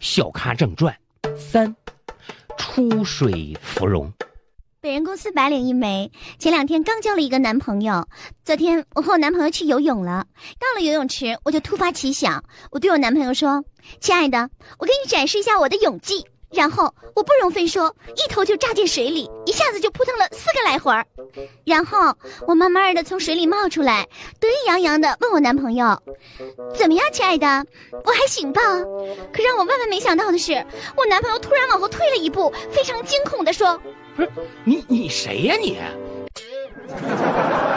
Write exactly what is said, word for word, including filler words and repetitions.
小咖正传三，出水芙蓉。 本人公司白领一枚，前两天刚交了一个男朋友。昨天我和我男朋友去游泳了，到了游泳池我就突发奇想，我对我男朋友说：亲爱的，我给你展示一下我的泳技。然后我不容分说，一头就扎进水里，一下子就扑腾了四个来回儿。然后我慢慢的从水里冒出来，得意洋洋的问我男朋友：怎么样，亲爱的，我还行吧？可让我万万没想到的是，我男朋友突然往后退了一步，非常惊恐的说： 不是你你谁呀你？